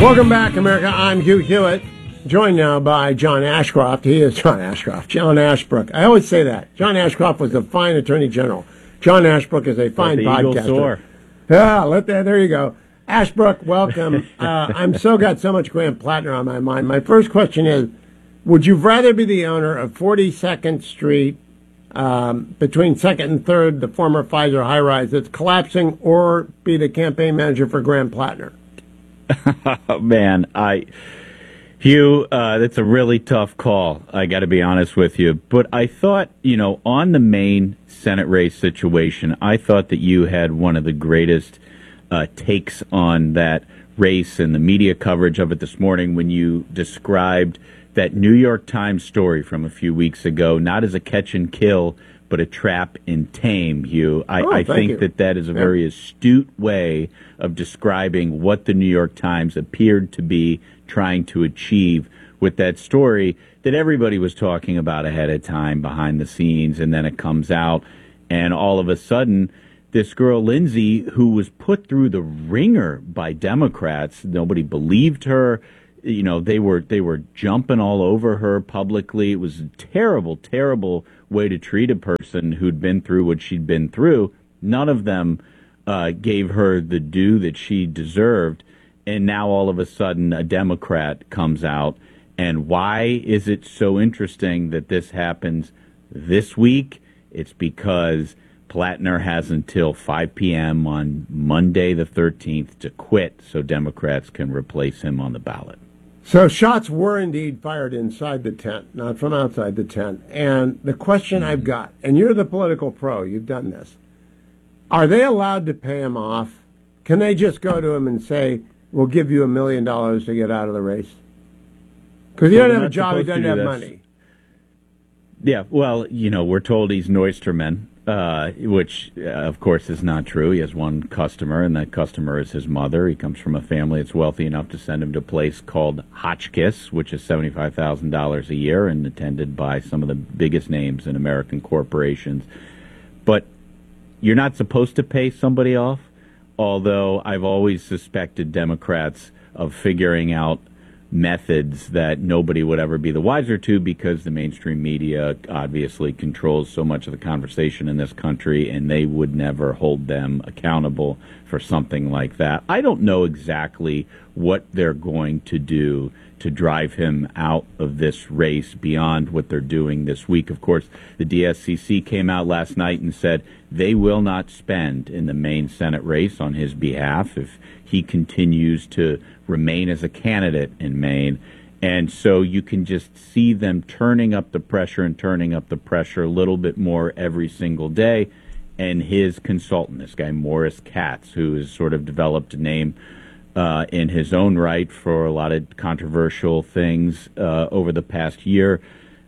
Welcome back, America. I'm Hugh Hewitt, joined now by John Ashcroft. He is John Ashcroft. John Ashbrook. I always say that. John Ashcroft was a fine attorney general. John Ashbrook is a fine podcaster. Yeah, there you go. Ashbrook, welcome. I'm got so much Grant Plattner on my mind. My first question is, would you rather be the owner of 42nd Street between 2nd and 3rd, the former Pfizer high-rise that's collapsing, or be the campaign manager for Grant Plattner? Man, Hugh, that's a really tough call. I got to be honest with you. But I thought, on the Maine Senate race situation, I thought that you had one of the greatest takes on that race and the media coverage of it this morning when you described that New York Times story from a few weeks ago, not as a catch and kill, but a trap and tame, Hugh. I think that is a very astute way of describing what the New York Times appeared to be trying to achieve with that story that everybody was talking about ahead of time behind the scenes, and then it comes out, and all of a sudden, this girl, Lindsay, who was put through the ringer by Democrats, nobody believed her. They were jumping all over her publicly. It was a terrible, terrible way to treat a person who'd been through what she'd been through. None of them gave her the due that she deserved. And now all of a sudden a Democrat comes out. And why is it so interesting that this happens this week? It's because Plattner has until 5 p.m. on Monday the 13th to quit so Democrats can replace him on the ballot. So shots were indeed fired inside the tent, not from outside the tent. And the question I've got, and you're the political pro, you've done this, are they allowed to pay him off? Can they just go to him and say, we'll give you $1 million to get out of the race? Because he doesn't have a job, he doesn't have money. Yeah, well, we're told he's Neusterman, which, of course, is not true. He has one customer, and that customer is his mother. He comes from a family that's wealthy enough to send him to a place called Hotchkiss, which is $75,000 a year and attended by some of the biggest names in American corporations. But you're not supposed to pay somebody off, although I've always suspected Democrats of figuring out methods that nobody would ever be the wiser to because the mainstream media obviously controls so much of the conversation in this country, and they would never hold them accountable for something like that. I don't know exactly what they're going to do to drive him out of this race beyond what they're doing this week. Of course, the DSCC came out last night and said they will not spend in the Maine Senate race on his behalf if he continues to remain as a candidate in Maine. And so you can just see them turning up the pressure a little bit more every single day. And his consultant, this guy Morris Katz, who has sort of developed a name in his own right for a lot of controversial things over the past year,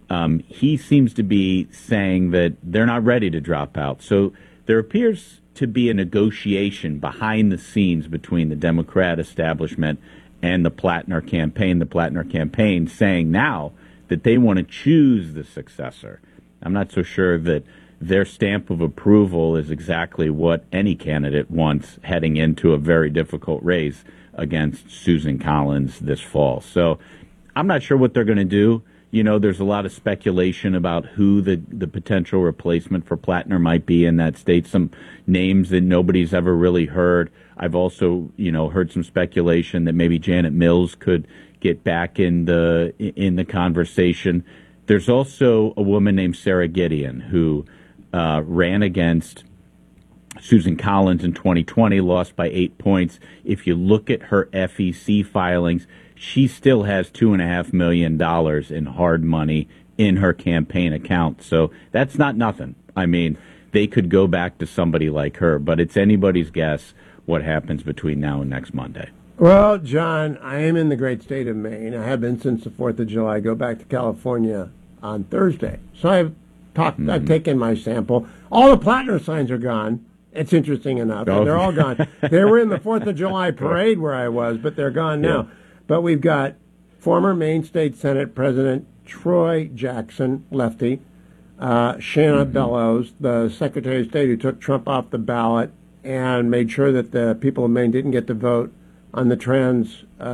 he seems to be saying that they're not ready to drop out. So there appears to be a negotiation behind the scenes between the Democrat establishment and the Plattner campaign saying now that they want to choose the successor. I'm not so sure that their stamp of approval is exactly what any candidate wants heading into a very difficult race against Susan Collins this fall. So I'm not sure what they're going to do. There's a lot of speculation about who the potential replacement for Plattner might be in that state, some names that nobody's ever really heard. I've also, heard some speculation that maybe Janet Mills could get back in the conversation. There's also a woman named Sarah Gideon who ran against Susan Collins in 2020, lost by 8 points. If you look at her FEC filings, she still has $2.5 million in hard money in her campaign account. So that's not nothing. I mean, they could go back to somebody like her, but it's anybody's guess what happens between now and next Monday. Well, John, I am in the great state of Maine. I have been since the 4th of July. I go back to California on Thursday. So I've taken my sample. All the Plattner signs are gone. It's interesting enough. Oh. They're all gone. They were in the 4th of July parade where I was, but they're gone now. Yeah. But we've got former Maine State Senate President Troy Jackson, lefty, Shanna Bellows, the Secretary of State who took Trump off the ballot and made sure that the people of Maine didn't get to vote on the trans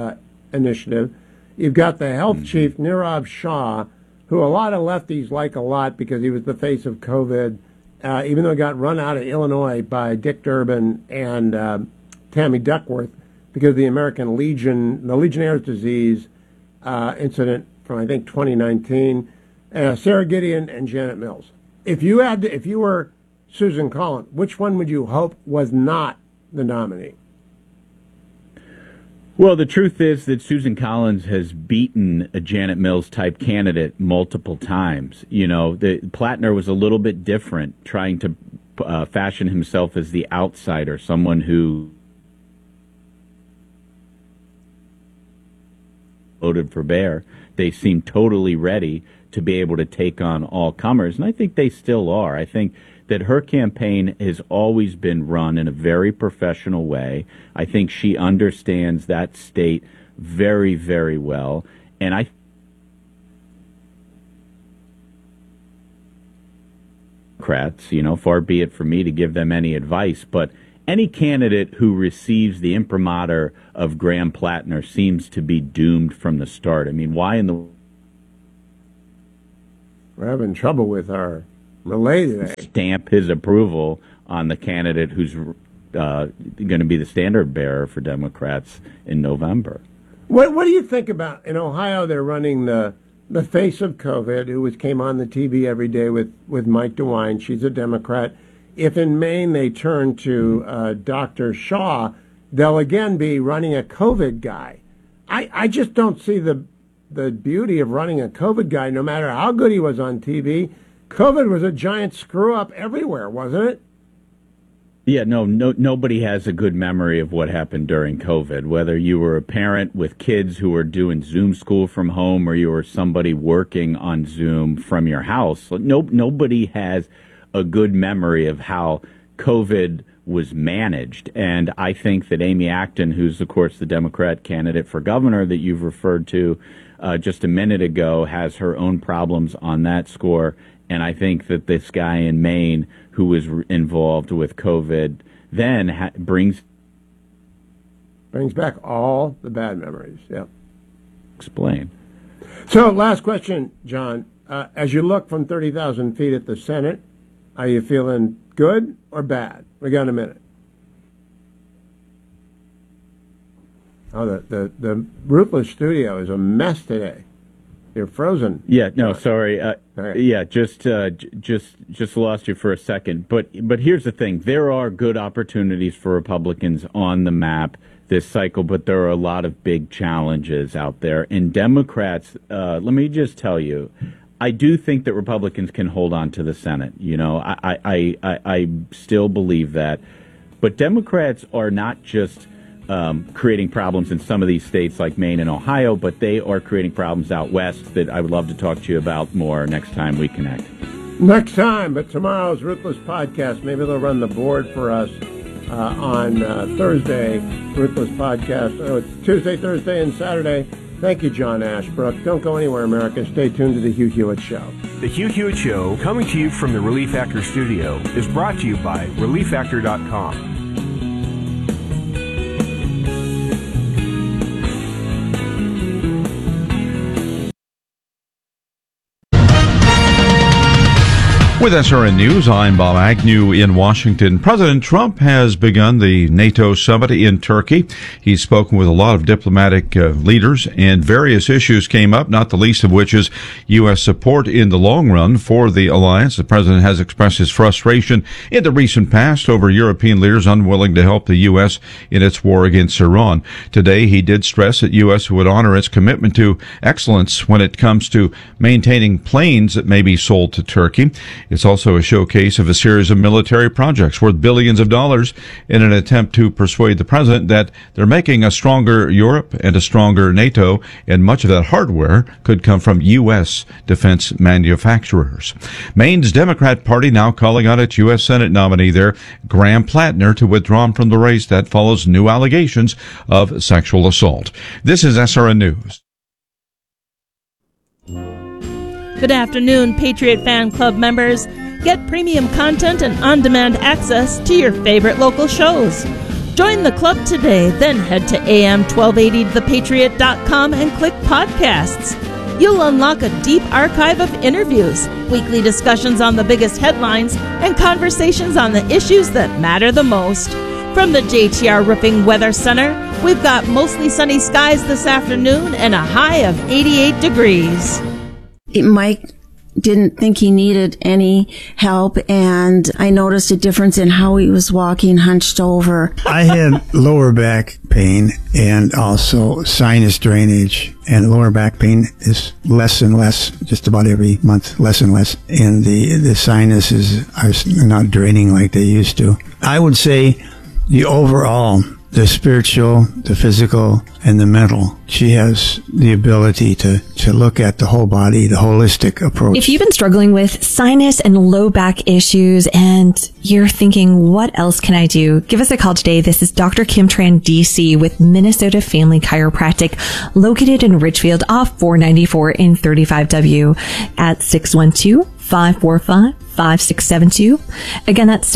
initiative. You've got the health chief, Nirav Shah, who a lot of lefties like a lot because he was the face of COVID, even though he got run out of Illinois by Dick Durbin and Tammy Duckworth because of the American Legion, the Legionnaire's disease incident from, I think, 2019. Sarah Gideon and Janet Mills. If you were Susan Collins, which one would you hope was not the nominee? Well, the truth is that Susan Collins has beaten a Janet Mills type candidate multiple times. You know, Plattner was a little bit different, trying to fashion himself as the outsider, someone who voted for Bear. They seemed totally ready to be able to take on all comers, and I think they still are. I think that her campaign has always been run in a very professional way. I think she understands that state very, very well. And Democrats, you know, far be it for me to give them any advice, but any candidate who receives the imprimatur of Graham Plattner seems to be doomed from the start. I mean, why in the... We're having trouble with our relay today. Stamp his approval on the candidate who's going to be the standard bearer for Democrats in November. What do you think about, in Ohio, they're running the face of COVID, who came on the TV every day with Mike DeWine. She's a Democrat. If in Maine they turn to Dr. Shaw, they'll again be running a COVID guy. I just don't see the beauty of running a COVID guy, no matter how good he was on TV. COVID was a giant screw-up everywhere, wasn't it? Yeah, nobody has a good memory of what happened during COVID, whether you were a parent with kids who were doing Zoom school from home or you were somebody working on Zoom from your house. Nobody has a good memory of how COVID was managed. And I think that Amy Acton, who's, of course, the Democrat candidate for governor that you've referred to just a minute ago, has her own problems on that score. And I think that this guy in Maine who was involved with COVID then brings back all the bad memories. Yeah. Explain. So last question, John. As you look from 30,000 feet at the Senate, are you feeling good or bad? We got a minute. Oh, the Ruthless studio is a mess today. You're frozen. Yeah, no, sorry. Right. Yeah, just lost you for a second. But here's the thing: there are good opportunities for Republicans on the map this cycle, but there are a lot of big challenges out there. And Democrats, let me just tell you, I do think that Republicans can hold on to the Senate. You know, I still believe that. But Democrats are not just creating problems in some of these states like Maine and Ohio, but they are creating problems out west that I would love to talk to you about more next time we connect. Next time, but tomorrow's Ruthless podcast, maybe they'll run the board for us on Thursday, Ruthless podcast. Oh, it's Tuesday, Thursday, and Saturday. Thank you, John Ashbrook. Don't go anywhere, America. Stay tuned to The Hugh Hewitt Show. The Hugh Hewitt Show, coming to you from the Relief Factor studio, is brought to you by ReliefFactor.com. With SRN News, I'm Bob Agnew in Washington. President Trump has begun the NATO summit in Turkey. He's spoken with a lot of diplomatic leaders, and various issues came up, not the least of which is U.S. support in the long run for the alliance. The president has expressed his frustration in the recent past over European leaders unwilling to help the U.S. in its war against Iran. Today, he did stress that U.S. would honor its commitment to excellence when it comes to maintaining planes that may be sold to Turkey. It's also a showcase of a series of military projects worth billions of dollars in an attempt to persuade the president that they're making a stronger Europe and a stronger NATO, and much of that hardware could come from U.S. defense manufacturers. Maine's Democrat Party now calling on its U.S. Senate nominee there, Graham Plattner, to withdraw from the race. That follows new allegations of sexual assault. This is SRN News. Good afternoon, Patriot Fan Club members. Get premium content and on-demand access to your favorite local shows. Join the club today, then head to am1280thepatriot.com and click podcasts. You'll unlock a deep archive of interviews, weekly discussions on the biggest headlines, and conversations on the issues that matter the most. From the JTR Roofing Weather Center, we've got mostly sunny skies this afternoon and a high of 88 degrees. Mike didn't think he needed any help, and I noticed a difference in how he was walking hunched over. I had lower back pain and also sinus drainage, and lower back pain is less and less, just about every month, less and less, and the sinuses are not draining like they used to. I would say the overall, the spiritual, the physical, and the mental. She has the ability to look at the whole body, the holistic approach. If you've been struggling with sinus and low back issues and you're thinking, what else can I do? Give us a call today. This is Dr. Kim Tran, DC, with Minnesota Family Chiropractic, located in Richfield off 494 in 35W at 612-545-5672. Again, that's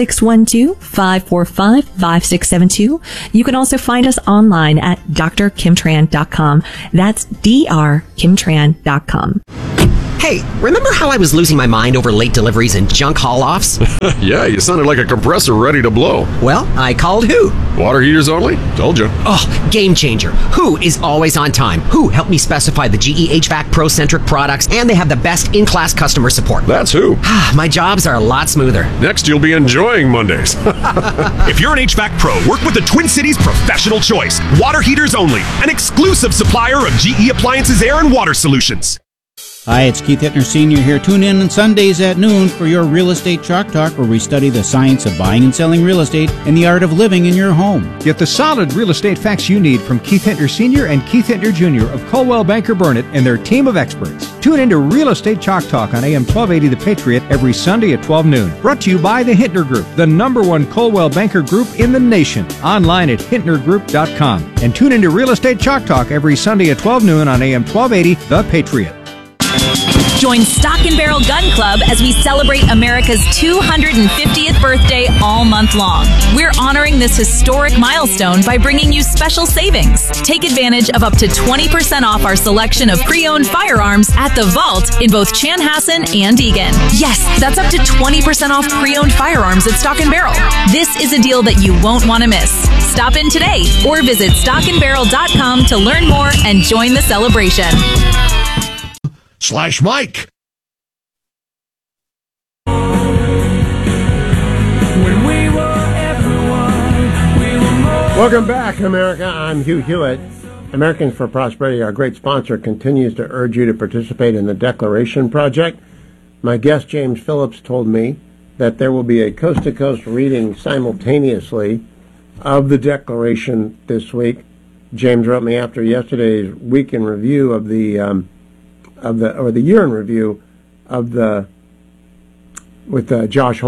612-545-5672. You can also find us online at drkimtran.com. That's drkimtran.com. Hey, remember how I was losing my mind over late deliveries and junk haul-offs? Yeah, you sounded like a compressor ready to blow. Well, I called Who. Water heaters only? Told you. Oh, game changer. Who is always on time. Who helped me specify the GE HVAC Pro-centric products, and they have the best in-class customer support. That's Who. My jobs are a lot smoother. Next, you'll be enjoying Mondays. If you're an HVAC pro, work with the Twin Cities Professional Choice. Water heaters only. An exclusive supplier of GE Appliances Air and Water Solutions. Hi, it's Keith Hittner Sr. here. Tune in on Sundays at noon for your Real Estate Chalk Talk, where we study the science of buying and selling real estate and the art of living in your home. Get the solid real estate facts you need from Keith Hittner Sr. and Keith Hittner Jr. of Coldwell Banker Burnett and their team of experts. Tune in to Real Estate Chalk Talk on AM 1280 The Patriot every Sunday at 12 noon. Brought to you by the Hittner Group, the #1 Coldwell Banker Group in the nation. Online at hittnergroup.com. And tune in to Real Estate Chalk Talk every Sunday at 12 noon on AM 1280 The Patriot. Join Stock and Barrel Gun Club as we celebrate America's 250th birthday all month long. We're honoring this historic milestone by bringing you special savings. Take advantage of up to 20% off our selection of pre-owned firearms at the Vault in both Chanhassen and Eagan. Yes, that's up to 20% off pre-owned firearms at Stock and Barrel. This is a deal that you won't want to miss. Stop in today or visit stockandbarrel.com to learn more and join the celebration. /Mike. Welcome back, America. I'm Hugh Hewitt. Americans for Prosperity, our great sponsor, continues to urge you to participate in the Declaration Project. My guest, James Phillips, told me that there will be a coast-to-coast reading simultaneously of the Declaration this week. James wrote me after yesterday's week in review of the year in review of with Josh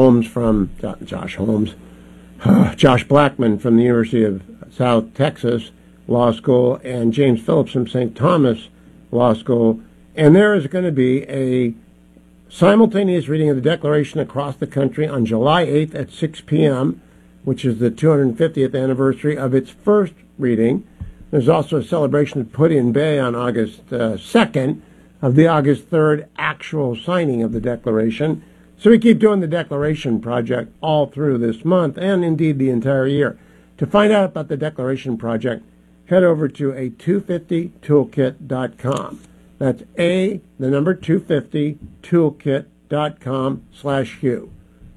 Blackman from the University of South Texas Law School and James Phillips from St. Thomas Law School. And there is going to be a simultaneous reading of the Declaration across the country on July 8th at 6 p.m., which is the 250th anniversary of its first reading. There's also a celebration at Put-in Bay on August 2nd of the August 3rd actual signing of the Declaration. So we keep doing the Declaration Project all through this month and indeed the entire year. To find out about the Declaration Project, head over to a250toolkit.com. That's the number 250toolkit.com/Hugh.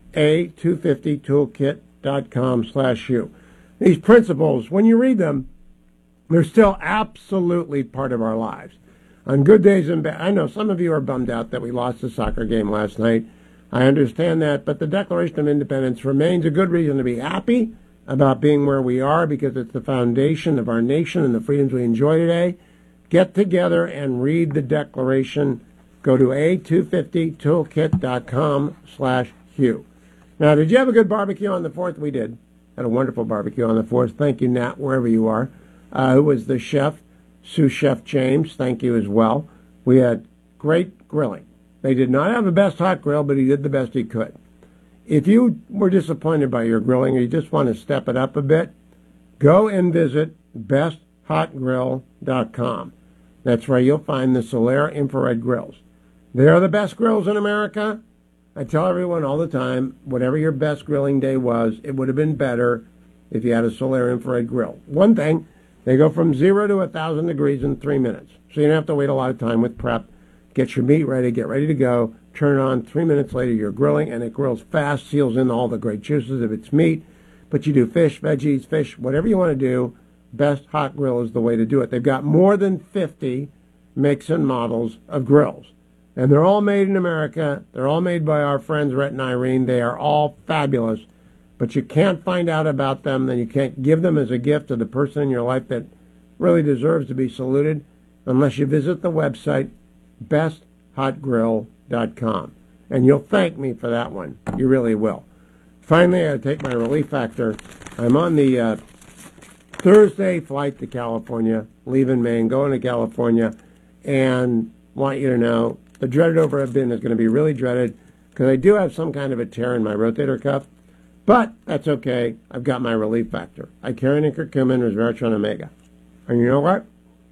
a250toolkit.com/Hugh. These principles, when you read them, they're still absolutely part of our lives. On good days and bad, I know some of you are bummed out that we lost the soccer game last night. I understand that, but the Declaration of Independence remains a good reason to be happy about being where we are because it's the foundation of our nation and the freedoms we enjoy today. Get together and read the Declaration. Go to a250toolkit.com/Hugh. Now, did you have a good barbecue on the 4th? We did. Had a wonderful barbecue on the 4th. Thank you, Nat, wherever you are. Who was the chef? Sous Chef James, thank you as well. We had great grilling. They did not have the best hot grill, but he did the best he could. If you were disappointed by your grilling or you just want to step it up a bit, Go and visit besthotgrill.com. That's where you'll find the Solera infrared grills. They are the best grills in America. I tell everyone all the time, whatever your best grilling day was, it would have been better if you had a Solera infrared grill. One thing, they go from 0 to 1,000 degrees in 3 minutes. So you don't have to wait a lot of time with prep. Get your meat ready, get ready to go, turn it on, 3 minutes later you're grilling, and it grills fast, seals in all the great juices of its meat. But you do fish, veggies, fish, whatever you want to do, Best Hot Grill is the way to do it. They've got more than 50 makes and models of grills. And they're all made in America. They're all made by our friends Rhett and Irene. They are all fabulous. But you can't find out about them, and you can't give them as a gift to the person in your life that really deserves to be saluted unless you visit the website besthotgrill.com. And you'll thank me for that one. You really will. Finally, I take my Relief Factor. I'm on the Thursday flight to California, leaving Maine, going to California, and want you to know the dreaded overhead bin is going to be really dreaded because I do have some kind of a tear in my rotator cuff, but that's okay. I've got my Relief Factor. Icarian and curcumin, resveratrol, omega. And you know what?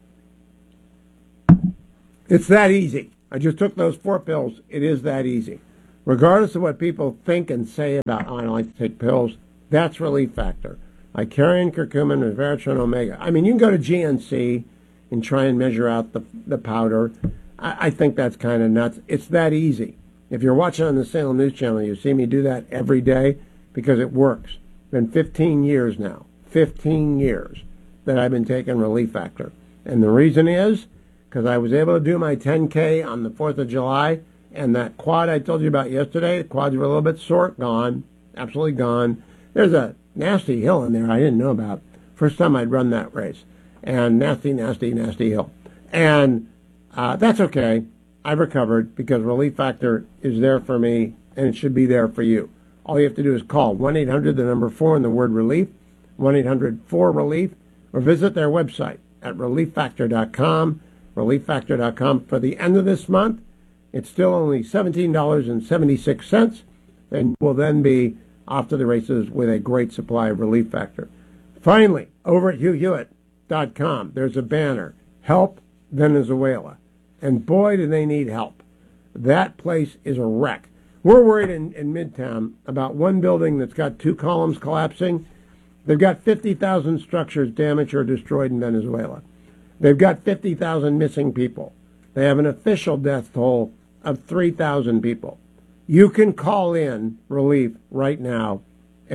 It's that easy. I just took those 4 pills. It is that easy. Regardless of what people think and say about, I don't like to take pills, that's Relief Factor. Icarian, curcumin, resveratrol, omega. I mean, you can go to GNC and try and measure out the powder. I think that's kind of nuts. It's that easy. If you're watching on the Salem News Channel, you see me do that every day because it works. It's been 15 years now. 15 years that I've been taking Relief Factor. And the reason is because I was able to do my 10K on the 4th of July, and that quad I told you about yesterday, the quads were a little bit sore, gone, absolutely gone. There's a nasty hill in there I didn't know about. First time I'd run that race. And nasty, nasty, nasty hill. And that's okay. I've recovered because Relief Factor is there for me, and it should be there for you. All you have to do is call 1-800, the number 4, and the word relief, 1-800-4RELIEF, or visit their website at relieffactor.com, relieffactor.com. For the end of this month, it's still only $17.76, and will then be off to the races with a great supply of Relief Factor. Finally, over at HughHewitt.com, there's a banner, Help Venezuela. And boy, do they need help. That place is a wreck. We're worried in Midtown about one building that's got 2 columns collapsing. They've got 50,000 structures damaged or destroyed in Venezuela. They've got 50,000 missing people. They have an official death toll of 3,000 people. You can call in relief right now at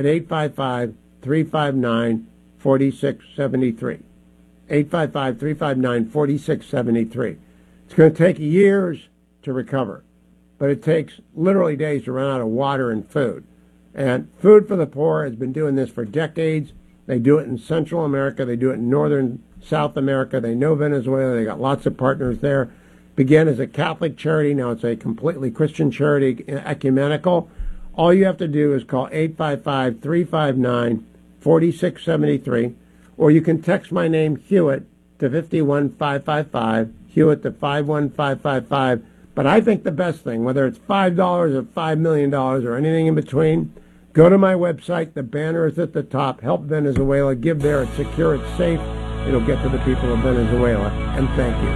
855-359-4673. 855-359-4673. It's going to take years to recover, but it takes literally days to run out of water and food. And Food for the Poor has been doing this for decades. They do it in Central America. They do it in Northern South America. They know Venezuela. They got lots of partners there. Began as a Catholic charity. Now it's a completely Christian charity, ecumenical. All you have to do is call 855-359-4673, or you can text my name, Hewitt, to 51555, Hewitt to 51555. But I think the best thing, whether it's $5 or $5 million or anything in between, go to my website. The banner is at the top. Help Venezuela. Give there. It's secure. It's safe. It'll get to the people of Venezuela. And thank you.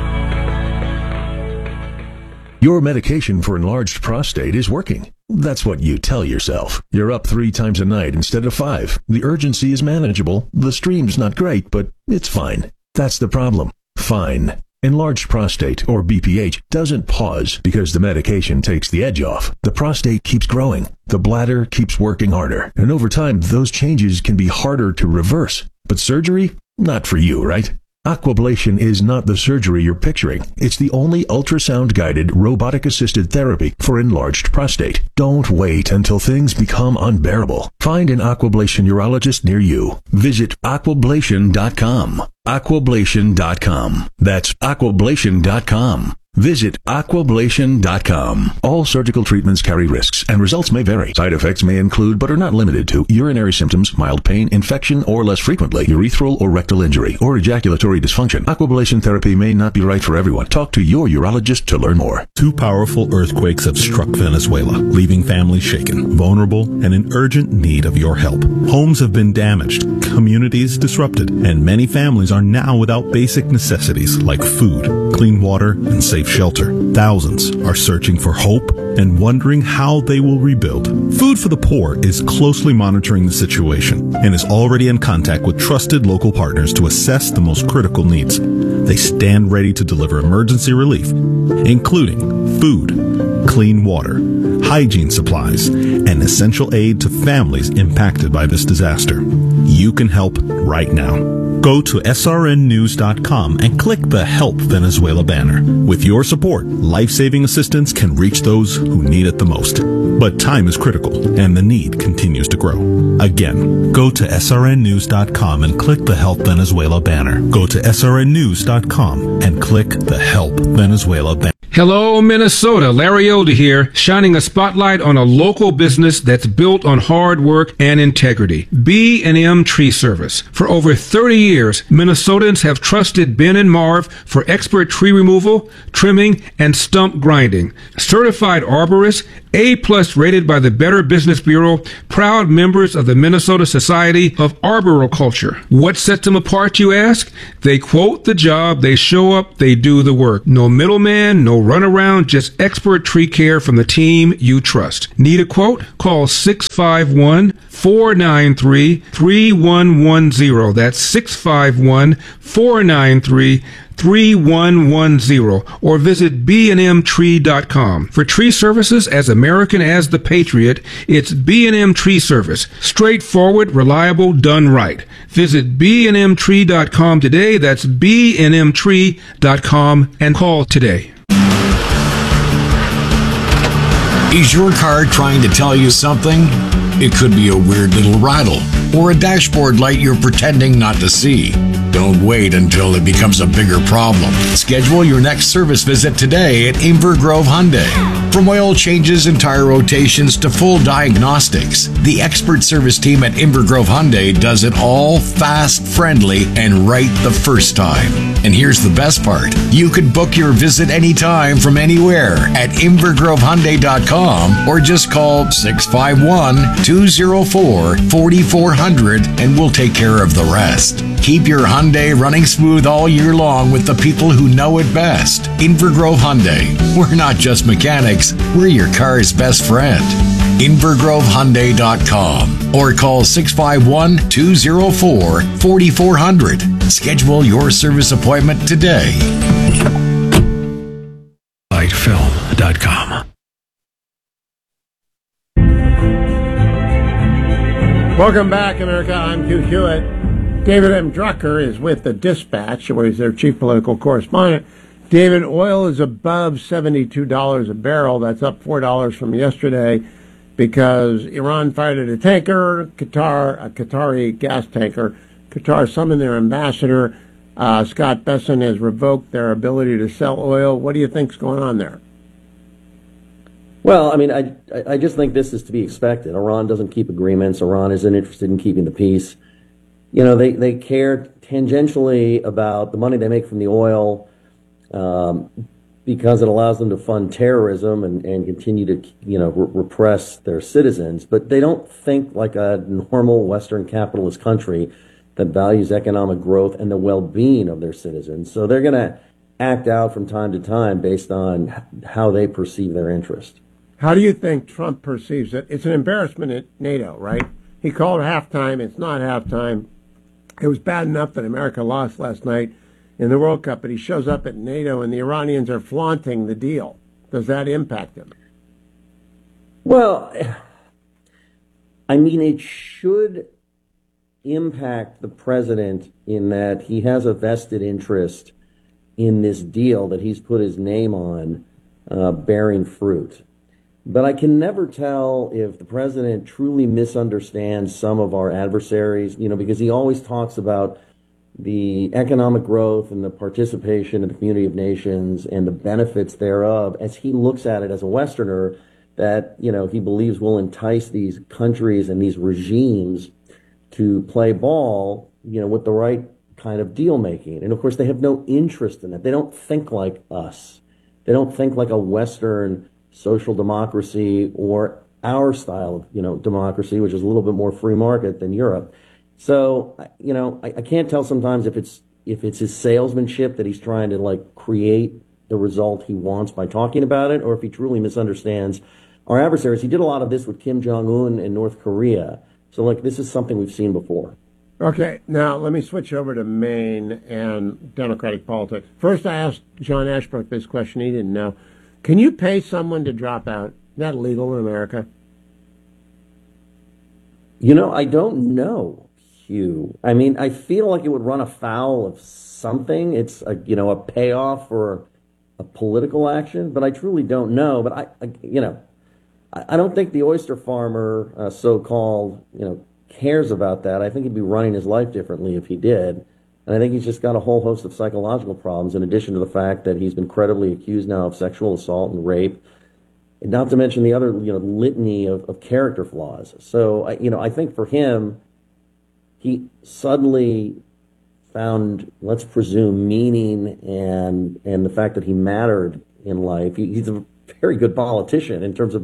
Your medication for enlarged prostate is working. That's what you tell yourself. You're up 3 times a night instead of 5. The urgency is manageable. The stream's not great, but it's fine. That's the problem. Fine. Enlarged prostate, or BPH, doesn't pause because the medication takes the edge off. The prostate keeps growing. The bladder keeps working harder. And over time, those changes can be harder to reverse. But surgery? Not for you, right? Aquablation is not the surgery you're picturing. It's the only ultrasound-guided, robotic-assisted therapy for enlarged prostate. Don't wait until things become unbearable. Find an Aquablation urologist near you. Visit aquablation.com. Aquablation.com. That's aquablation.com. Visit aquablation.com. All surgical treatments carry risks, and results may vary. Side effects may include, but are not limited to, urinary symptoms, mild pain, infection, or less frequently, urethral or rectal injury, or ejaculatory dysfunction. Aquablation therapy may not be right for everyone. Talk to your urologist to learn more. 2 powerful earthquakes have struck Venezuela, leaving families shaken, vulnerable, and in urgent need of your help. Homes have been damaged, communities disrupted, and many families are now without basic necessities like food, clean water, and safe shelter. Thousands are searching for hope and wondering how they will rebuild. Food for the Poor is closely monitoring the situation and is already in contact with trusted local partners to assess the most critical needs. They stand ready to deliver emergency relief, including food, clean water, hygiene supplies, and essential aid to families impacted by this disaster. You can help right now. Go to srnnews.com and click the Help Venezuela banner. With your support, life-saving assistance can reach those who need it the most. But time is critical, and the need continues to grow. Again, go to srnnews.com and click the Help Venezuela banner. Go to srnnews.com and click the Help Venezuela banner. Hello, Minnesota. Larry Elder here, shining a spotlight on a local business that's built on hard work and integrity. B&M Tree Service. For over 30 years, Minnesotans have trusted Ben and Marv for expert tree removal, trimming, and stump grinding. Certified arborists, A+ rated by the Better Business Bureau, proud members of the Minnesota Society of Arboriculture. What sets them apart, you ask? They quote the job, they show up, they do the work. No middleman, no runaround, just expert tree care from the team you trust. Need a quote? Call 651-493-3110. That's 651-493-3110, or visit bnmtree.com. For tree services as American as the Patriot, it's B&M Tree Service. Straightforward, reliable, done right. Visit bnmtree.com today. That's bnmtree.com, and call today. Is your car trying to tell you something? It could be a weird little rattle or a dashboard light you're pretending not to see. Don't wait until it becomes a bigger problem. Schedule your next service visit today at Inver Grove Hyundai. From oil changes and tire rotations to full diagnostics, the expert service team at Inver Grove Hyundai does it all fast, friendly, and right the first time. And here's the best part. You can book your visit anytime from anywhere at invergrovehyundai.com or just call 651-204-4400 and we'll take care of the rest. Keep your Hyundai running smooth all year long with the people who know it best. Inver Grove Hyundai. We're not just mechanics, we're your car's best friend. invergrovehyundai.com or call 651-204-4400. Schedule your service appointment today. Lightfilm.com. Welcome back, America. I'm Hugh Hewitt. David M. Drucker is with the Dispatch, where he's their chief political correspondent. David, oil is above $72 a barrel. That's up $4 from yesterday because Iran fired at a tanker, a Qatari gas tanker. Qatar summoned their ambassador. Scott Bessent has revoked their ability to sell oil. What do you think's going on there? Well, I mean, I just think this is to be expected. Iran doesn't keep agreements. Iran isn't interested in keeping the peace. You know, they care tangentially about the money they make from the oil because it allows them to fund terrorism and continue to, repress their citizens. But they don't think like a normal Western capitalist country that values economic growth and the well-being of their citizens. So they're going to act out from time to time based on how they perceive their interest. How do you think Trump perceives it? It's an embarrassment at NATO, right? He called halftime. It's not halftime. It was bad enough that America lost last night in the World Cup, but he shows up at NATO and the Iranians are flaunting the deal. Does that impact him? Well, I mean, it should impact the president in that he has a vested interest in this deal that he's put his name on bearing fruit. But I can never tell if the president truly misunderstands some of our adversaries, because he always talks about, the economic growth and the participation in the community of nations and the benefits thereof, as he looks at it as a Westerner, that, he believes will entice these countries and these regimes to play ball, with the right kind of deal making. And of course, they have no interest in that. They don't think like us. They don't think like a Western social democracy or our style of, democracy, which is a little bit more free market than Europe. So, I can't tell sometimes if it's his salesmanship that he's trying to create the result he wants by talking about it, or if he truly misunderstands our adversaries. He did a lot of this with Kim Jong-un in North Korea. So, this is something we've seen before. Okay, now let me switch over to Maine and Democratic politics. First, I asked John Ashbrook this question he didn't know. Can you pay someone to drop out? Is that legal in America? I don't know, Hugh. I mean, I feel like it would run afoul of something. It's a payoff for a political action, but I truly don't know. But I don't think the oyster farmer, so-called, cares about that. I think he'd be running his life differently if he did. And I think he's just got a whole host of psychological problems, in addition to the fact that he's been credibly accused now of sexual assault and rape, and not to mention the other, litany of character flaws. So, I think for him, he suddenly found, let's presume, meaning and the fact that he mattered in life. He's a very good politician in terms of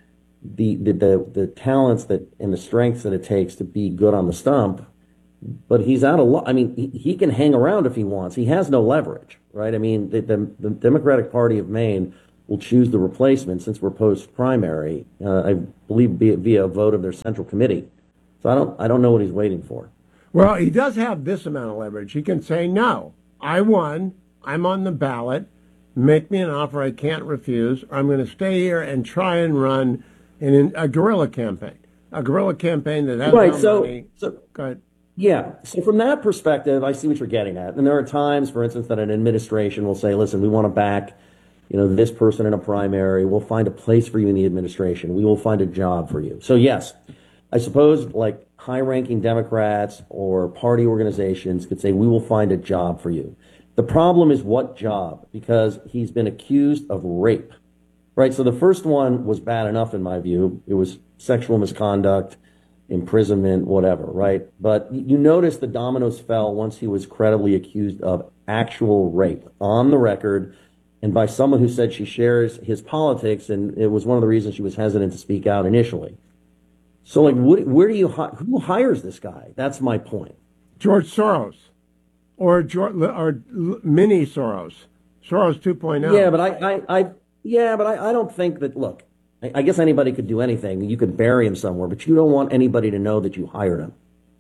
the talents and the strengths that it takes to be good on the stump, but he's out of luck. I mean, he can hang around if he wants. He has no leverage, right? I mean, the Democratic Party of Maine will choose the replacement since we're post-primary, I believe via a vote of their central committee. So I don't know what he's waiting for. Well, he does have this amount of leverage. He can say, no, I won, I'm on the ballot, make me an offer I can't refuse, or I'm going to stay here and try and run in a guerrilla campaign that has right. No money. So go ahead. Yeah. So from that perspective, I see what you're getting at. And there are times, for instance, that an administration will say, listen, we want to back, this person in a primary. We'll find a place for you in the administration. We will find a job for you. So yes, I suppose high-ranking Democrats or party organizations could say, we will find a job for you. The problem is what job? Because he's been accused of rape. Right, so the first one was bad enough in my view. It was sexual misconduct, imprisonment, whatever, right? But you notice the dominoes fell once he was credibly accused of actual rape on the record and by someone who said she shares his politics, and it was one of the reasons she was hesitant to speak out initially. So, who hires this guy? That's my point. George Soros or mini Soros. Soros 2.0. Yeah, but I don't think that, look, I guess anybody could do anything. You could bury him somewhere, but you don't want anybody to know that you hired him.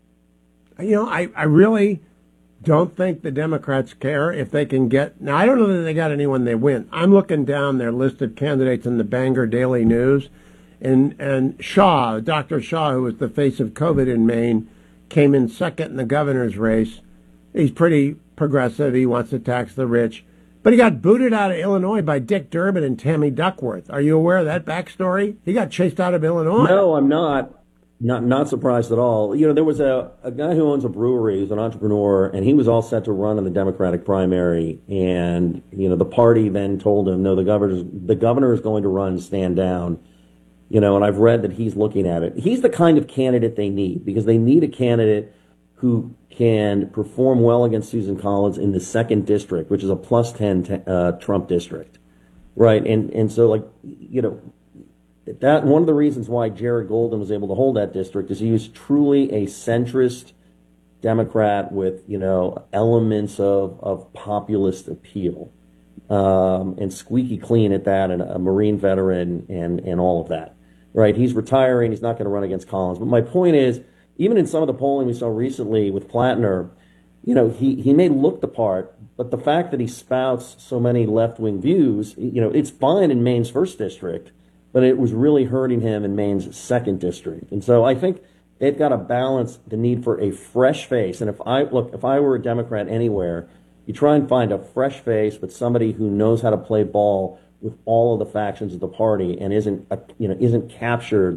I really don't think the Democrats care if they can get... Now, I don't know that they got anyone they win. I'm looking down their list of candidates in the Bangor Daily News, and Shaw, Dr. Shaw, who was the face of COVID in Maine, came in second in the governor's race. He's pretty progressive. He wants to tax the rich. But he got booted out of Illinois by Dick Durbin and Tammy Duckworth. Are you aware of that backstory? He got chased out of Illinois. No, I'm not. Not surprised at all. There was a guy who owns a brewery, who's an entrepreneur, and he was all set to run in the Democratic primary. And, the party then told him, no, the governor is going to run, stand down. And I've read that he's looking at it. He's the kind of candidate they need, because they need a candidate who can perform well against Susan Collins in the 2nd district, which is a plus 10 Trump district, right? And so, that one of the reasons why Jared Golden was able to hold that district is he was truly a centrist Democrat with, elements of populist appeal, and squeaky clean at that, and a Marine veteran and all of that, right? He's retiring. He's not going to run against Collins. But my point is, even in some of the polling we saw recently with Plattner, he may look the part, but the fact that he spouts so many left-wing views, it's fine in Maine's 1st district, but it was really hurting him in Maine's 2nd district. And so I think they've got to balance the need for a fresh face. And if I were a Democrat anywhere, you try and find a fresh face with somebody who knows how to play ball with all of the factions of the party and isn't captured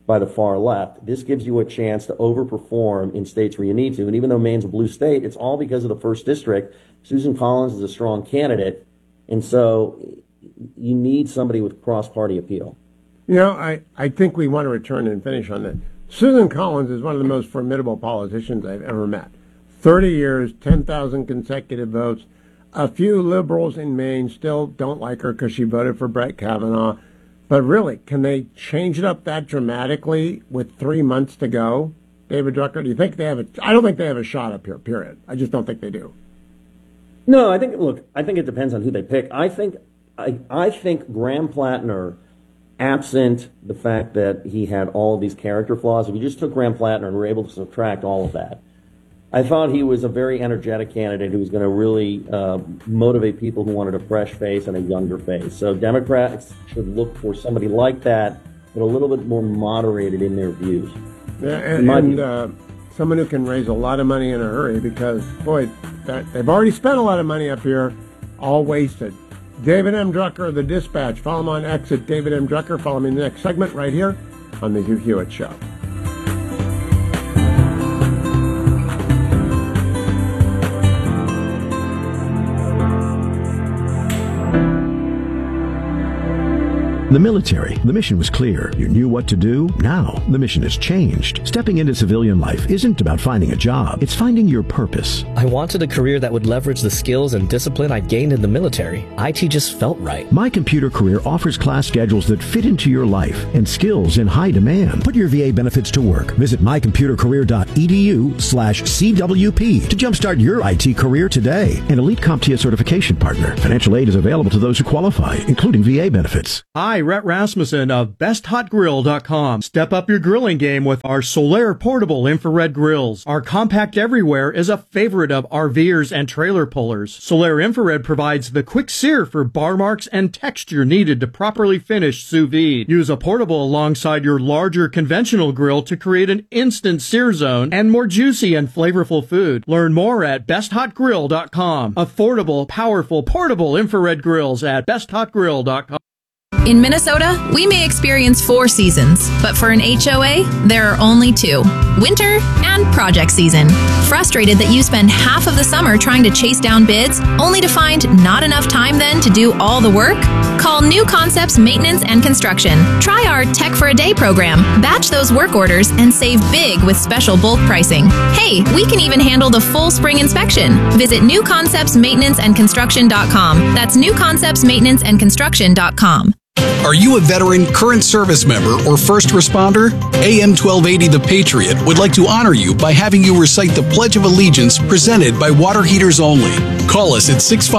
by the far left. This gives you a chance to overperform in states where you need to. And even though Maine's a blue state, it's all because of the 1st District. Susan Collins is a strong candidate. And so you need somebody with cross-party appeal. You know, I think we want to return and finish on that. Susan Collins is one of the most formidable politicians I've ever met. 30 years, 10,000 consecutive votes. A few liberals in Maine still don't like her because she voted for Brett Kavanaugh. But really, can they change it up that dramatically with 3 months to go? David Drucker, do you think they have I don't think they have a shot up here, period. I just don't think they do. No, I think it depends on who they pick. I think Graham Plattner, absent the fact that he had all of these character flaws, if you just took Graham Plattner and were able to subtract all of that, I thought he was a very energetic candidate who was going to really motivate people who wanted a fresh face and a younger face. So Democrats should look for somebody like that, but a little bit more moderated in their views. Yeah, and someone who can raise a lot of money in a hurry because, boy, they've already spent a lot of money up here, all wasted. David M. Drucker of The Dispatch. Follow him on X at David M. Drucker. Follow me in the next segment right here on The Hugh Hewitt Show. The military, the mission was clear. You knew what to do. Now, the mission has changed. Stepping into civilian life isn't about finding a job. It's finding your purpose. I wanted a career that would leverage the skills and discipline I'd gained in the military. IT just felt right. My Computer Career offers class schedules that fit into your life and skills in high demand. Put your VA benefits to work. Visit mycomputercareer.edu/CWP to jumpstart your IT career today. An elite CompTIA certification partner. Financial aid is available to those who qualify, including VA benefits. Hi, Rhett Rasmussen of BestHotGrill.com. Step up your grilling game with our Solaire portable infrared grills. Our compact everywhere is a favorite of RVers and trailer pullers. Solaire infrared provides the quick sear for bar marks and texture needed to properly finish sous vide. Use a portable alongside your larger conventional grill to create an instant sear zone and more juicy and flavorful food. Learn more at BestHotGrill.com. Affordable, powerful, portable infrared grills at BestHotGrill.com. In Minnesota, we may experience 4 seasons, but for an HOA, there are only 2. Winter and project season. Frustrated that you spend half of the summer trying to chase down bids, only to find not enough time then to do all the work? Call New Concepts Maintenance and Construction. Try our Tech for a Day program. Batch those work orders and save big with special bulk pricing. Hey, we can even handle the full spring inspection. Visit newconceptsmaintenanceandconstruction.com. That's newconceptsmaintenanceandconstruction.com. Are you a veteran, current service member, or first responder? AM 1280 The Patriot would like to honor you by having you recite the Pledge of Allegiance presented by Water Heaters Only. Call us at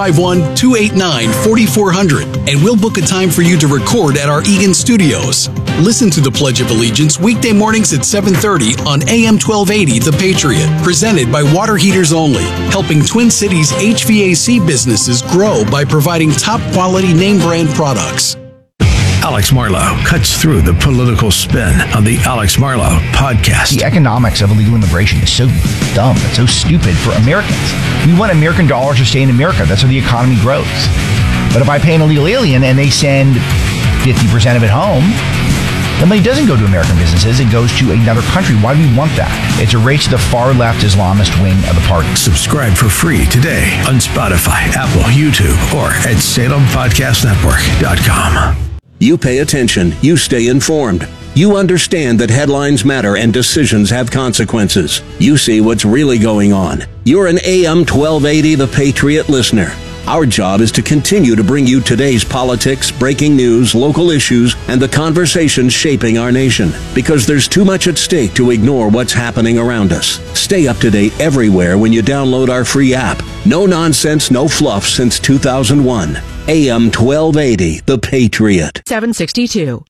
651-289-4400 and we'll book a time for you to record at our Eagan studios. Listen to the Pledge of Allegiance weekday mornings at 7:30 on AM 1280 The Patriot, presented by Water Heaters Only, helping Twin Cities HVAC businesses grow by providing top quality name brand products. Alex Marlow cuts through the political spin on the Alex Marlow podcast. The economics of illegal immigration is so dumb. It's so stupid for Americans. We want American dollars to stay in America. That's how the economy grows. But if I pay an illegal alien and they send 50% of it home, the money doesn't go to American businesses. It goes to another country. Why do we want that? It's a race to the far left Islamist wing of the party. Subscribe for free today on Spotify, Apple, YouTube, or at SalemPodcastNetwork.com. You pay attention. You stay informed. You understand that headlines matter and decisions have consequences. You see what's really going on. You're an AM 1280 The Patriot listener. Our job is to continue to bring you today's politics, breaking news, local issues, and the conversations shaping our nation. Because there's too much at stake to ignore what's happening around us. Stay up to date everywhere when you download our free app. No nonsense, no fluff since 2001. AM 1280, The Patriot. 762.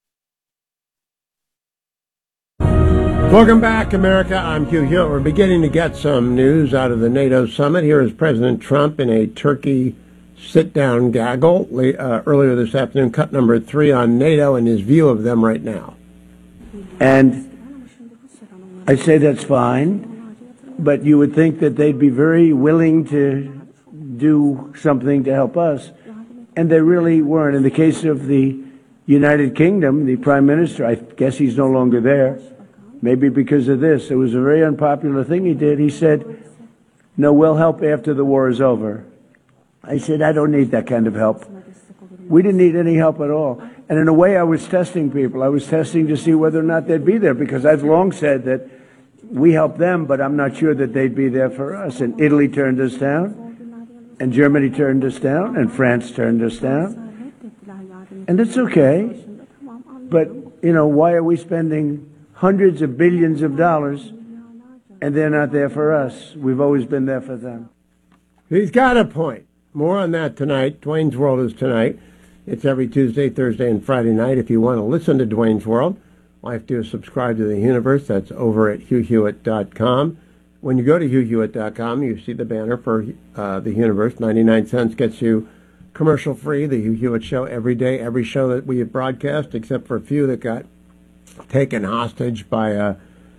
Welcome back, America. I'm Hugh Hewitt. We're beginning to get some news out of the NATO summit. Here is President Trump in a Turkey sit-down gaggle earlier this afternoon, cut number 3 on NATO and his view of them right now. And I say that's fine, but you would think that they'd be very willing to do something to help us. And they really weren't. In the case of the United Kingdom, the Prime Minister, I guess he's no longer there, maybe because of this. It was a very unpopular thing he did. He said, no, we'll help after the war is over. I said, I don't need that kind of help. We didn't need any help at all. And in a way, I was testing people. I was testing to see whether or not they'd be there, because I've long said that we helped them, but I'm not sure that they'd be there for us. And Italy turned us down, and Germany turned us down, and France turned us down. And it's okay. But, you know, why are we spending hundreds of billions of dollars and they're not there for us? We've always been there for them. He's got a point. More on that tonight. Dwayne's World is tonight. It's every Tuesday, Thursday, and Friday night. If you want to listen to Dwayne's World, all you have to do is subscribe to The Universe. That's over at HughHewitt.com. When you go to HughHewitt.com, you see the banner for The Universe. 99 cents gets you commercial-free, The Hugh Hewitt Show, every day, every show that we have broadcast, except for a few that got taken hostage by a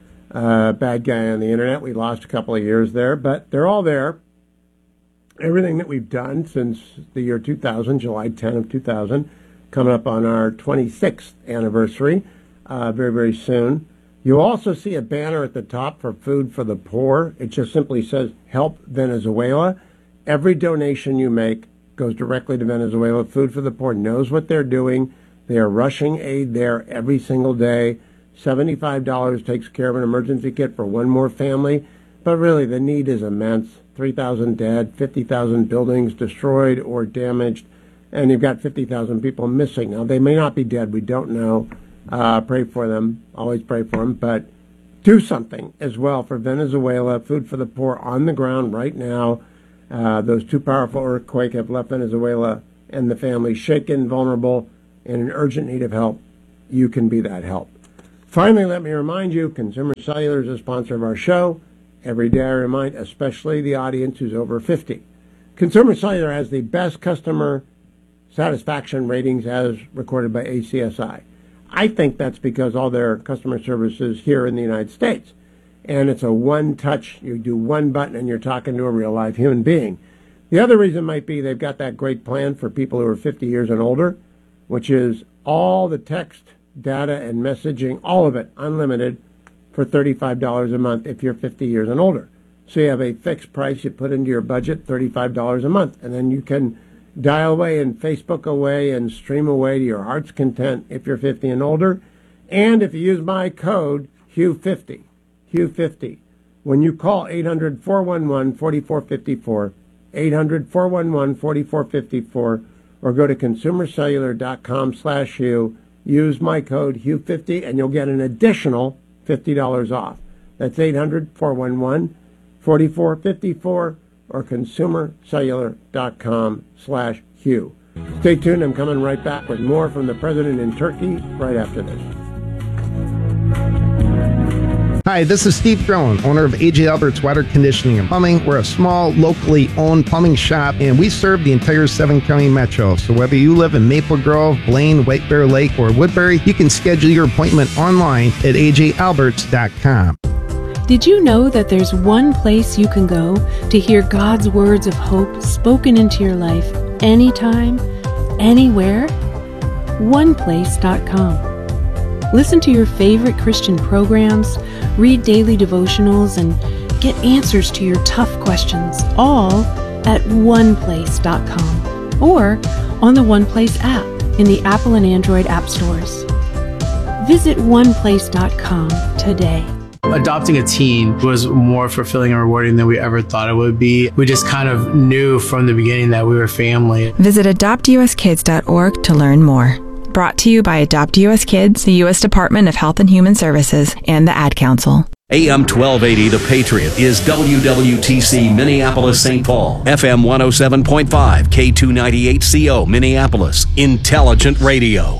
bad guy on the Internet. We lost a couple of years there, but they're all there. Everything that we've done since the year 2000, July 10 of 2000, coming up on our 26th anniversary very, very soon. You'll also see a banner at the top for Food for the Poor. It just simply says, Help Venezuela. Every donation you make goes directly to Venezuela. Food for the Poor knows what they're doing. They are rushing aid there every single day. $75 takes care of an emergency kit for one more family. But really, the need is immense. 3,000 dead, 50,000 buildings destroyed or damaged, and you've got 50,000 people missing. Now, they may not be dead. We don't know. Pray for them. Always pray for them. But do something as well for Venezuela. Food for the Poor on the ground right now. Those two powerful earthquakes have left Venezuela and the family shaken, vulnerable, and in urgent need of help. You can be that help. Finally, let me remind you, Consumer Cellular is a sponsor of our show. Every day I remind, especially the audience who's over 50. Consumer Cellular has the best customer satisfaction ratings as recorded by ACSI. I think that's because all their customer service is here in the United States. And it's a one-touch, you do one button and you're talking to a real live human being. The other reason might be they've got that great plan for people who are 50 years and older, which is all the text, data, and messaging, all of it, unlimited, for $35 a month if you're 50 years and older. So you have a fixed price you put into your budget, $35 a month, and then you can dial away and Facebook away and stream away to your heart's content if you're 50 and older. And if you use my code, HUGH50, HUGH50, when you call 800-411-4454, 800-411-4454, or go to consumercellular.com/Hugh, use my code HUGH50, and you'll get an additional $50 off. That's 800-411-4454 or consumercellular.com/Hugh. Stay tuned. I'm coming right back with more from the president in Turkey right after this. Hi, this is Steve Drone, owner of A.J. Albert's Water Conditioning and Plumbing. We're a small, locally owned plumbing shop, and we serve the entire 7-county metro. So whether you live in Maple Grove, Blaine, White Bear Lake, or Woodbury, you can schedule your appointment online at ajalberts.com. Did you know that there's one place you can go to hear God's words of hope spoken into your life anytime, anywhere? OnePlace.com. Listen to your favorite Christian programs, read daily devotionals, and get answers to your tough questions, all at OnePlace.com or on the OnePlace app in the Apple and Android app stores. Visit OnePlace.com today. Adopting a teen was more fulfilling and rewarding than we ever thought it would be. We just kind of knew from the beginning that we were family. Visit adoptuskids.org to learn more. Brought to you by Adopt U.S. Kids, the U.S. Department of Health and Human Services, and the Ad Council. AM 1280 The Patriot is WWTC Minneapolis St. Paul, FM 107.5, K298CO Minneapolis, Intelligent Radio.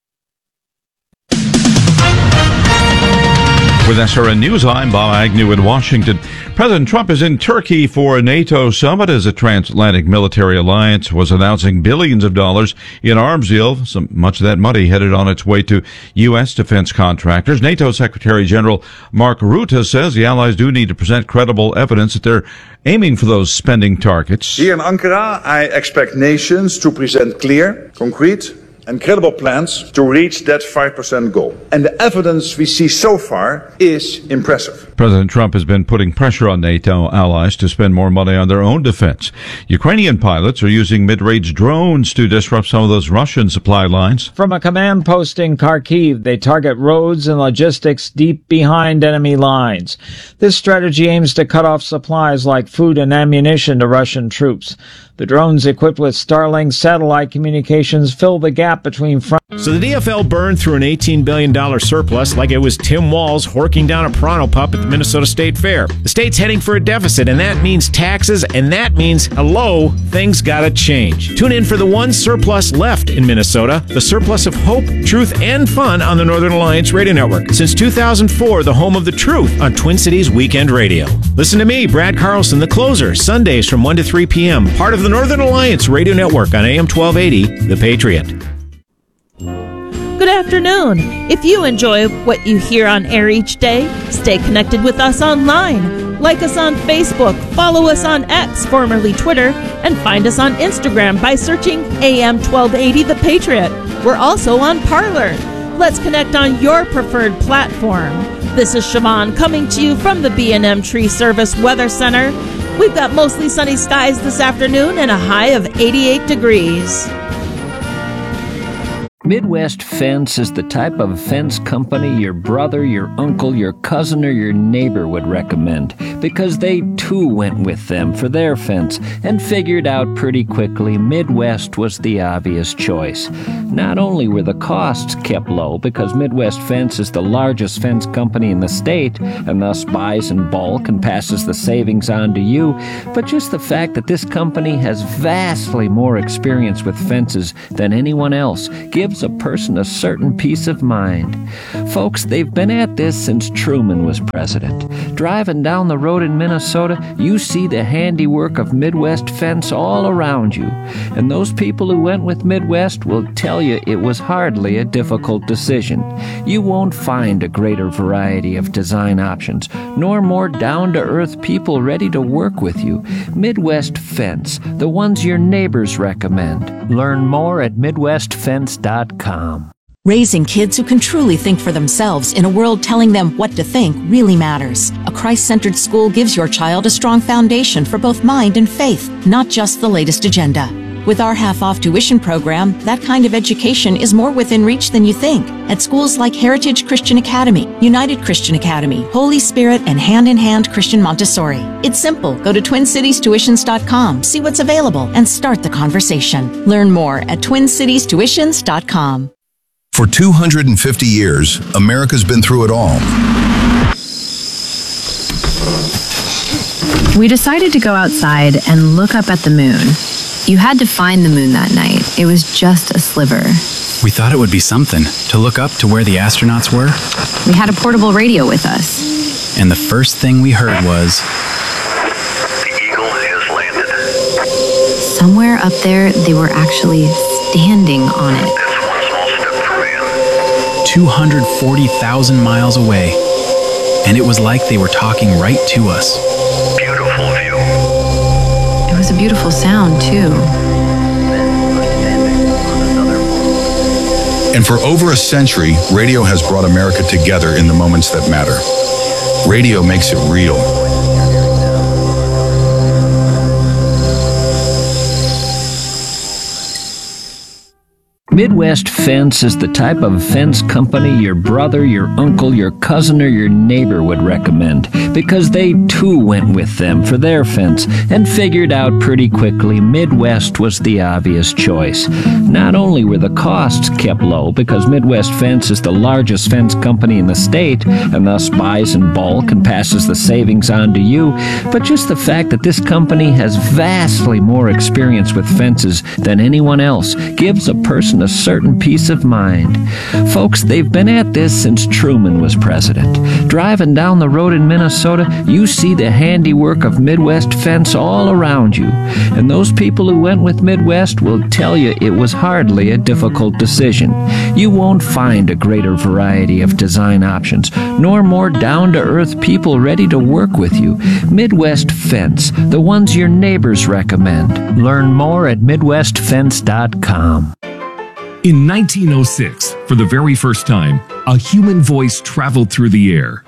With SRN News, I'm Bob Agnew in Washington. President Trump is in Turkey for a NATO summit as the transatlantic military alliance was announcing billions of dollars in arms deals. Much of that money headed on its way to U.S. defense contractors. NATO Secretary General Mark Rutte says the allies do need to present credible evidence that they're aiming for those spending targets. Here in Ankara, I expect nations to present clear, concrete, and credible plans to reach that 5% goal. And the evidence we see so far is impressive. President Trump has been putting pressure on NATO allies to spend more money on their own defense. Ukrainian pilots are using mid-range drones to disrupt some of those Russian supply lines. From a command post in Kharkiv, they target roads and logistics deep behind enemy lines. This strategy aims to cut off supplies like food and ammunition to Russian troops. The drones equipped with Starlink satellite communications fill the gap between front. So the DFL burned through an $18 billion surplus like it was Tim Walz horking down a Pronto pup at the Minnesota State Fair. The state's heading for a deficit, and that means taxes, and that means, hello, things gotta change. Tune in for the one surplus left in Minnesota, the surplus of hope, truth, and fun on the Northern Alliance Radio Network. Since 2004, the home of the truth on Twin Cities Weekend Radio. Listen to me, Brad Carlson, the closer, Sundays from 1 to 3 p.m., part of the Northern Alliance Radio Network on AM 1280, The Patriot. Good afternoon. If you enjoy what you hear on air each day, stay connected with us online. Like us on Facebook, follow us on X, formerly Twitter, and find us on Instagram by searching AM 1280 The Patriot. We're also on Parler. Let's connect on your preferred platform. This is Siobhan coming to you from the B&M Tree Service Weather Center. We've got mostly sunny skies this afternoon and a high of 88 degrees. Midwest Fence is the type of fence company your brother, your uncle, your cousin, or your neighbor would recommend, because they too went with them for their fence and figured out pretty quickly Midwest was the obvious choice. Not only were the costs kept low because Midwest Fence is the largest fence company in the state and thus buys in bulk and passes the savings on to you, but just the fact that this company has vastly more experience with fences than anyone else gives a person a certain peace of mind. Folks, they've been at this since Truman was president. Driving down the road in Minnesota, you see the handiwork of Midwest Fence all around you. And those people who went with Midwest will tell you it was hardly a difficult decision. You won't find a greater variety of design options, nor more down-to-earth people ready to work with you. Midwest Fence, the ones your neighbors recommend. Learn more at MidwestFence.com. Raising kids who can truly think for themselves in a world telling them what to think really matters. A Christ-centered school gives your child a strong foundation for both mind and faith, not just the latest agenda. With our half-off tuition program, that kind of education is more within reach than you think at schools like Heritage Christian Academy, United Christian Academy, Holy Spirit, and Hand in Hand Christian Montessori. It's simple. Go to TwinCitiesTuitions.com, see what's available, and start the conversation. Learn more at TwinCitiesTuitions.com. For 250 years, America's been through it all. We decided to go outside and look up at the moon. You had to find the moon that night. It was just a sliver. We thought it would be something to look up to where the astronauts were. We had a portable radio with us. And the first thing we heard was... The Eagle has landed. Somewhere up there, they were actually standing on it. That's one small step for man. 240,000 miles away. And it was like they were talking right to us. Beautiful view. It was a beautiful sound, too. And for over a century, radio has brought America together in the moments that matter. Radio makes it real. Midwest Fence is the type of fence company your brother, your uncle, your cousin, or your neighbor would recommend, because they too went with them for their fence and figured out pretty quickly Midwest was the obvious choice. Not only were the costs kept low because Midwest Fence is the largest fence company in the state and thus buys in bulk and passes the savings on to you, but just the fact that this company has vastly more experience with fences than anyone else gives a person a certain peace of mind. Folks, they've been at this since Truman was president. Driving down the road in Minnesota, you see the handiwork of Midwest Fence all around you. And those people who went with Midwest will tell you it was hardly a difficult decision. You won't find a greater variety of design options, nor more down-to-earth people ready to work with you. Midwest Fence, the ones your neighbors recommend. Learn more at MidwestFence.com. In 1906, for the very first time, a human voice traveled through the air.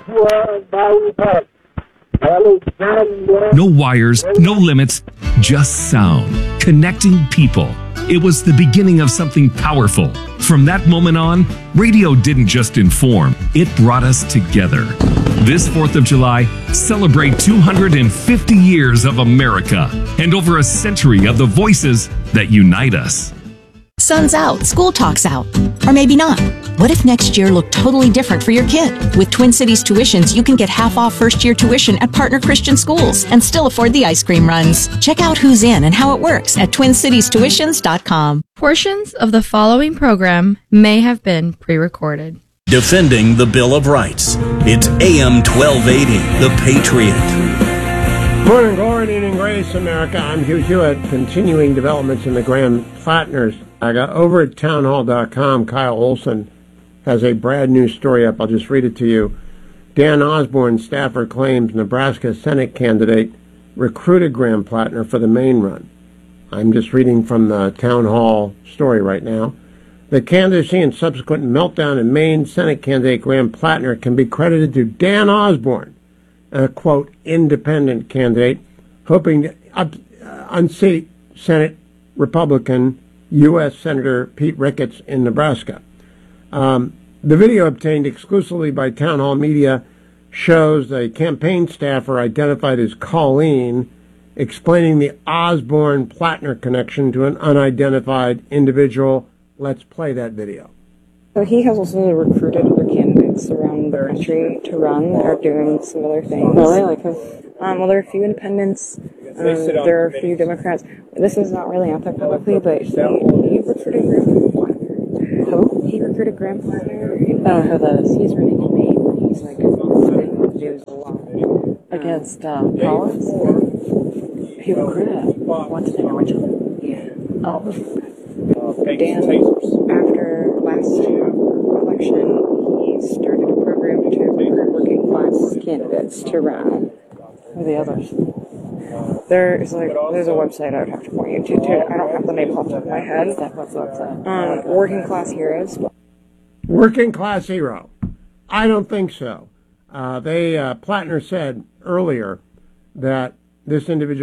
No wires, no limits, just sound, connecting people. It was the beginning of something powerful. From that moment on, radio didn't just inform, it brought us together. This 4th of July, celebrate 250 years of America and over a century of the voices that unite us. Sun's out, school talk's out. Or maybe not. What if next year looked totally different for your kid? With Twin Cities Tuitions, you can get half off first-year tuition at partner Christian schools and still afford the ice cream runs. Check out who's in and how it works at TwinCitiesTuitions.com. Portions of the following program may have been pre-recorded. Defending the Bill of Rights. It's AM 1280, The Patriot. Morning, glory, and grace, America. I'm Hugh Hewitt. Continuing developments in the Graham-Plattner saga. Over at townhall.com, Kyle Olson has a brand new story up. I'll just read it to you. Dan Osborne, staffer, claims Nebraska Senate candidate recruited Graham-Plattner for the Maine run. I'm just reading from the Town Hall story right now. The candidacy and subsequent meltdown in Maine, Senate candidate Graham-Plattner can be credited to Dan Osborne, a, quote, independent candidate, hoping to unseat Senate Republican U.S. Senator Pete Ricketts in Nebraska. The video obtained exclusively by Town Hall Media shows a campaign staffer identified as Colleen explaining the Osborne-Plattner connection to an unidentified individual. Let's play that video. So he has also recruited other candidates around the country to run that are doing similar things. Really? Like who? Well, there are a few independents. There are a few Democrats. This is not really out there publicly, but he recruited Graham-Plattner. Who? He recruited Graham-Plattner. I don't know who that is. He's running in Maine. He's like in the news a lot. Against Collins? He recruited what's his name originally? Yeah. Oh. Dan, after last election, he started a program to recruit working class candidates to run. Who are the others? There's a website I would have to point you to. I don't have the name off the top of my head. What's the website? Working Class Heroes. Working Class Hero? I don't think so. Plattner said earlier that this individual